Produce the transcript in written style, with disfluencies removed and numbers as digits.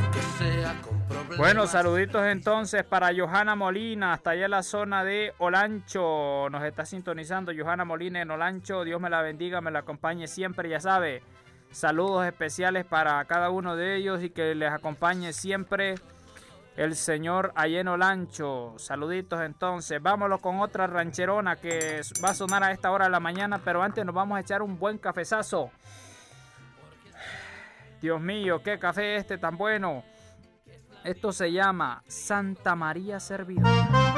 Bueno, saluditos entonces para Johanna Molina, hasta allá en la zona de Olancho. Nos está sintonizando Johanna Molina en Olancho. Dios me la bendiga, me la acompañe siempre, ya sabe. Saludos especiales para cada uno de ellos y que les acompañe siempre el señor allá en Olancho. Saluditos entonces. Vámonos con otra rancherona que va a sonar a esta hora de la mañana, pero antes nos vamos a echar un buen cafezazo. Dios mío, qué café tan bueno. Esto se llama Santa María Servidora.